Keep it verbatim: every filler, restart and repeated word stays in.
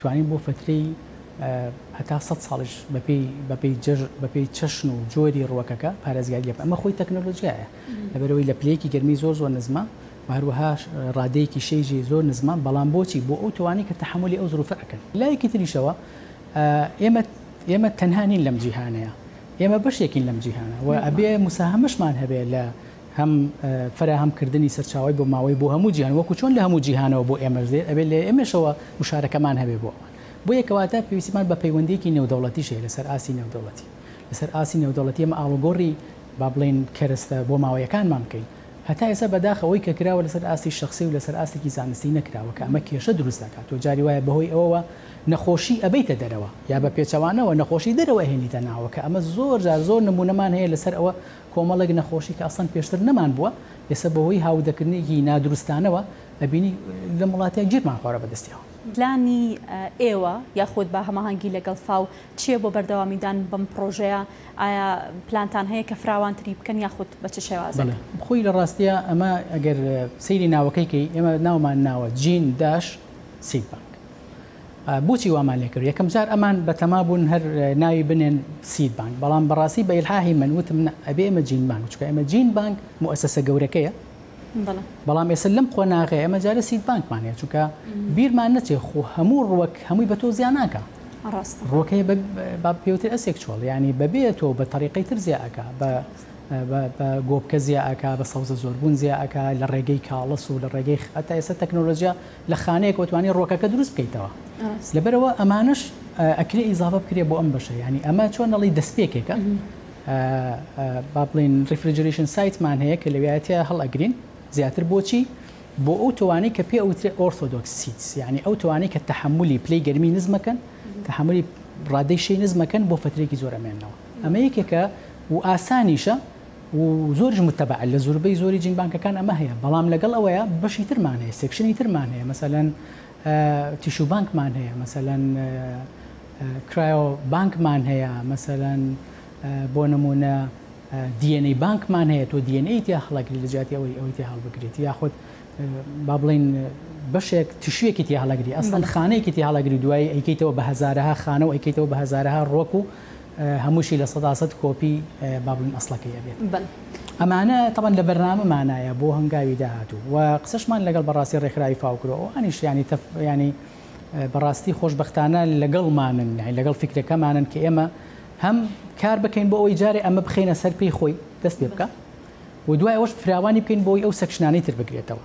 توانین بۆ فترەی هەتا سەد ساڵیش بەپێی چەشن و جۆری ڕووەکەکە پارێزگای لێ ئەمە خۆی تەکنۆلۆژیایە لەبەرەوەی لە پلەیەکی گەرمی زۆر زۆر نزمە و هەروەها ڕادەیەکی شەیژی زۆر نزمە بەڵام بۆچی بۆ ئەو توانی کە تەحملی ئەو زروفە ئەکەن لایەکی تریشەوە ئێمە ئێمە تەنها نین لەم جیهانەیە ئێمە بەشێکین لەم جیهانە و ئەبێ مساهمەشمان هەبێ لە هەم فراهەمکردنی سەرچاوی بۆ ماوەی بۆ هەموو جیهان وەکو چۆن لە هەموو جیهانەوە بۆ ئێمە دێت ئەبێ لە ئێمەشەوە مشارەکەمان هەبێ بۆ ئەوان بۆ یەکەواتە پێویستیمان بە پەیوەندیەکی نێودەوڵەتیشەیە لەسەر ئاسی نێودەوڵەتی لەسەر ئاسی نێودەوڵەتی ئەمە ئاڵوگۆڕی با بڵێن کەرەستە بۆ ماوەیەکانمان بکەین هەتا ئێستا بەداخەوەی کە کراوە لەسەر ئاستی شخصی و لەسەر ئاستێکی زانستی نەکراوە کە ئەمە کێشە دروست دەکات و جاری وایە بەهۆی ئەوەوە نەخۆشی ئەبەیتە دەرەوە یا بە پێچەوانەوە نەخۆشی دەرەوە هێنیتە ناوە کە ئەمە زۆر جار زۆر نمونەمان هەیە لەسەر ئەوە کۆمەڵێک نەخۆشی کە ئەسڵەن پێشتر نەمان بووە ئێستا بەهۆی هاودەکردنێکی نادروستانەوە ئەبینی لە وڵاتێک گیرمان خۆرە بەدەستیەوە. پلانی ئێوە یاخود بە هەماهەنگی لەگەڵ فاو چییە بۆ بەردەوامیدان بەم پرۆژەیە ئایا پلانتان هەیە کە فراوانتری بکەن یاخود بە چ شێوازێک؟ خۆی لە ڕاستیە ئەمە ئەگەر سەیری ناوەکەیکەی ئێمە ناومان ناوە جین داش سید بانک بۆچی وامان لێ کرد یەکەم جار ئەمان بە تەما بوون هەر ناوی بنێن سید بانک بەڵام بەڕاستی بە ئیلحاحی من وتم ئەبێ ئێمە جین بانک چونکە ئێمە جین بانک موسسە گەورەکەیە بەڵام ئێستا لەم قۆناغەیە ئەمە جارە سید بانکمانەیە چونکە بیرمان نەچێ خۆ هەموو ڕووەک هەمووی بە تۆ زیان ناکە ڕۆکەیە با پێوتر ئەسێک چۆڵ ینی بەبێتەوە بە طریقەی تر زیاکە بە گۆبکە زیاکە بە سەوزە زۆربوون زیاکە لە ڕێگەی کاڵس و لە ڕێگەی ئەتا ئێستا تەکنۆلۆژیا لە خانەیەک وتوانی ڕۆکەکە دروست بکەیتەوە لەبەرەوە ئەمانش ئەکرێ ئیزابە بکرێ بۆ ئەم بەشە ینی ئەمە چۆن نەڵی دەستپێکێکە با بڵین ریفریجریشن سایتمان هەیە کە لەوێتە هەڵ ئەگرین زیاتر بۆچی بۆ ئەو توانەی کە پێ ئەوترێ ئۆرتۆدۆکس سیتس یعنی ئەو توانەی کە تەحملی پلەی گەرمی نزمەکەن تەحملی ڕادەی شەی نزمەکەن بۆ فترێکی زۆر ئەمێنەوە ئەمە یەکێکە و ئاسانیشە و زۆرش متەبع لە زۆربەی زۆری جین بانکەکان ئەمە هەیە بەڵام لەگەڵ ئەوەیە بەشی ترمان هەیە سێکشنی ترمان هەیە مەسەلەن تیشو بانکمان هەیە مەسەلەن کرایۆ بانکمان هەیە مەسەلەن بۆ نمونە دی ئێن ئەی بانکمان هەیە تۆ دی ئێن ئەی تیا هەڵەگری لە جیاتی ئەوەی ئەوەی تیا هەڵبگریت یاخود با بڵین بەشێک تشوێکی تیا هەڵەگری ئەسڵەن خانەیەکی تیا هەڵەگری دوای ئەیکەیتەوە بە هەزارەها خانە و ئەیکەیتەوە بە هەزارەها ڕۆک و هەمووشی لە سەدا سەد کۆپی با بڵین ئەسڵەکەی ئەبێت ئەمانە تەبەن لە بەرنامەمانایە بۆ هەنگاوی داهاتوو و قسەشمان لەگەڵ بەڕاستی ڕێکخراوی فاوکرەوە ئەنیش ینی ینی بەڕاستی خۆشبەختانە لەگەڵمانن لەگەڵ فکرەکەمانن کە ئێمە هەم کار بکەین بۆ ئەوەی جارێ ئەمە بخینە سەر پێی خۆی دەست پێ بکە و دوای ئەوەش فراوانی بکەین بۆی ئەو سەکشنانەی تر بگرێتەوە